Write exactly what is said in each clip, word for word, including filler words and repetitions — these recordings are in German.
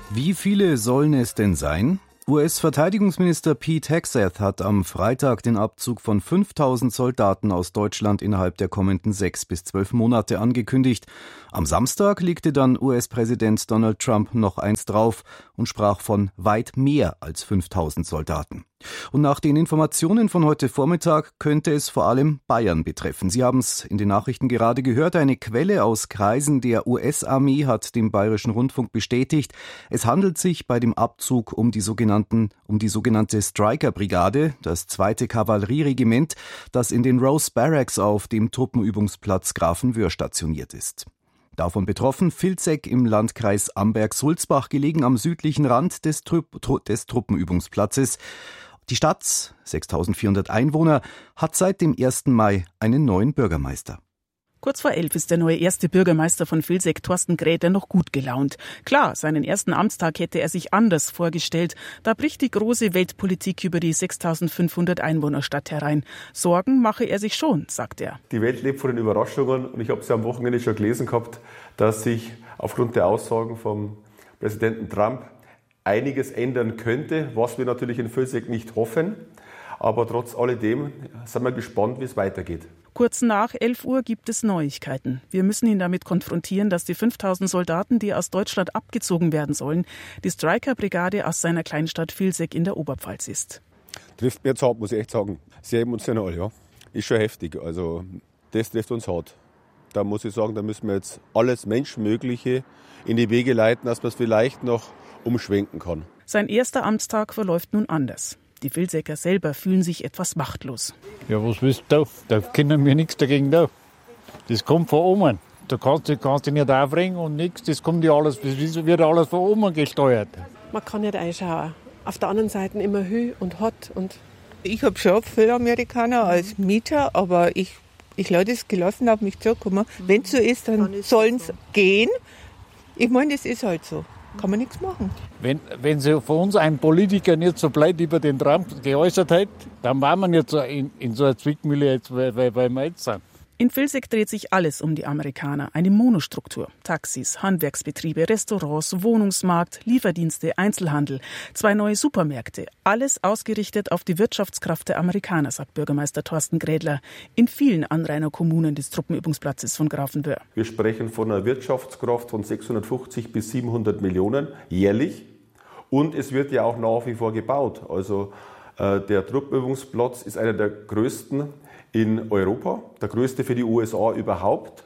Wie viele sollen es denn sein? U S-Verteidigungsminister Pete Hegseth hat am Freitag den Abzug von fünftausend Soldaten aus Deutschland innerhalb der kommenden sechs bis zwölf Monate angekündigt. Am Samstag legte dann U S-Präsident Donald Trump noch eins drauf und sprach von weit mehr als fünftausend Soldaten. Und nach den Informationen von heute Vormittag könnte es vor allem Bayern betreffen. Sie haben es in den Nachrichten gerade gehört. Eine Quelle aus Kreisen der U S-Armee hat dem Bayerischen Rundfunk bestätigt, es handelt sich bei dem Abzug um die sogenannten, um die sogenannte Stryker-Brigade, das zweite Kavallerieregiment, das in den Rose Barracks auf dem Truppenübungsplatz Grafenwöhr stationiert ist. Davon betroffen Vilseck im Landkreis Amberg-Sulzbach, gelegen am südlichen Rand des, Trupp, des Truppenübungsplatzes. Die Stadt, sechstausendvierhundert Einwohner, hat seit dem ersten Mai einen neuen Bürgermeister. Kurz vor elf ist der neue erste Bürgermeister von Vilseck, Thorsten Gräder, noch gut gelaunt. Klar, seinen ersten Amtstag hätte er sich anders vorgestellt. Da bricht die große Weltpolitik über die sechstausendfünfhundert Einwohnerstadt herein. Sorgen mache er sich schon, sagt er. Die Welt lebt von den Überraschungen und ich habe es ja am Wochenende schon gelesen gehabt, dass sich aufgrund der Aussagen vom Präsidenten Trump einiges ändern könnte, was wir natürlich in Vilseck nicht hoffen. Aber trotz alledem sind wir gespannt, wie es weitergeht. Kurz nach elf Uhr gibt es Neuigkeiten. Wir müssen ihn damit konfrontieren, dass die fünftausend Soldaten, die aus Deutschland abgezogen werden sollen, die Stryker-Brigade aus seiner Kleinstadt Vilseck in der Oberpfalz ist. Trifft mir jetzt hart, muss ich echt sagen. Sehr emotional, ja. Ist schon heftig. Also das trifft uns hart. Da muss ich sagen, da müssen wir jetzt alles Menschenmögliche in die Wege leiten, dass man es vielleicht noch umschwenken kann. Sein erster Amtstag verläuft nun anders. Die Vilsecker selber fühlen sich etwas machtlos. Ja, was willst du da? Da können wir nichts dagegen da. Das kommt von oben. Da kannst du kannst dich nicht aufregen und nichts. Das kommt ja alles, das wird alles von oben gesteuert. Man kann nicht einschauen. Auf der anderen Seite immer Hü und Hot. Und ich habe schon viele Amerikaner als Mieter, aber ich, ich lasse es gelassen auf mich zurückkommen. Wenn es so ist, dann, dann sollen sie gehen. Ich meine, das ist halt so. Kann man nichts machen. Wenn, wenn sich von uns ein Politiker nicht so blöd über den Trump geäußert hätte, dann waren wir nicht so in, in so einer Zwickmühle, jetzt, weil, weil, weil wir jetzt sind. In Vilseck dreht sich alles um die Amerikaner. Eine Monostruktur. Taxis, Handwerksbetriebe, Restaurants, Wohnungsmarkt, Lieferdienste, Einzelhandel. Zwei neue Supermärkte. Alles ausgerichtet auf die Wirtschaftskraft der Amerikaner, sagt Bürgermeister Thorsten Grädler. In vielen Anrainerkommunen des Truppenübungsplatzes von Grafenwöhr. Wir sprechen von einer Wirtschaftskraft von sechshundertfünfzig bis siebenhundert Millionen jährlich. Und es wird ja auch nach wie vor gebaut. Also äh, der Truppenübungsplatz ist einer der größten in Europa, der größte für die U S A überhaupt.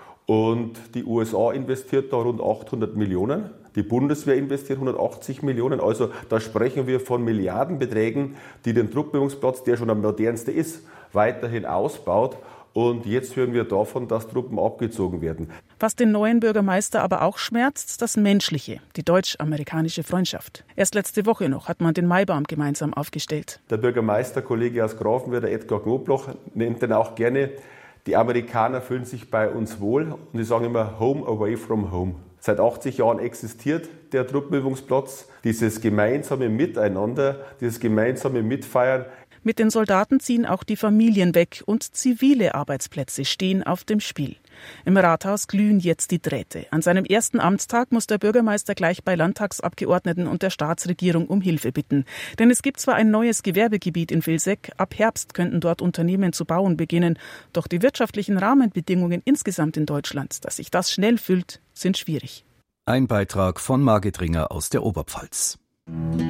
Und die U S A investiert da rund achthundert Millionen. Die Bundeswehr investiert hundertachtzig Millionen. Also da sprechen wir von Milliardenbeträgen, die den Truppenübungsplatz, der schon der modernste ist, weiterhin ausbaut. Und jetzt hören wir davon, dass Truppen abgezogen werden. Was den neuen Bürgermeister aber auch schmerzt, das Menschliche, die deutsch-amerikanische Freundschaft. Erst letzte Woche noch hat man den Maibaum gemeinsam aufgestellt. Der Bürgermeisterkollege aus Grafenwöhr, der Edgar Knobloch, nennt den auch gerne, die Amerikaner fühlen sich bei uns wohl und die sagen immer Home away from home. Seit achtzig Jahren existiert der Truppenübungsplatz, dieses gemeinsame Miteinander, dieses gemeinsame Mitfeiern. Mit den Soldaten ziehen auch die Familien weg und zivile Arbeitsplätze stehen auf dem Spiel. Im Rathaus glühen jetzt die Drähte. An seinem ersten Amtstag muss der Bürgermeister gleich bei Landtagsabgeordneten und der Staatsregierung um Hilfe bitten. Denn es gibt zwar ein neues Gewerbegebiet in Vilseck, ab Herbst könnten dort Unternehmen zu bauen beginnen, doch die wirtschaftlichen Rahmenbedingungen insgesamt in Deutschland, dass sich das schnell füllt, sind schwierig. Ein Beitrag von Margit Ringer aus der Oberpfalz.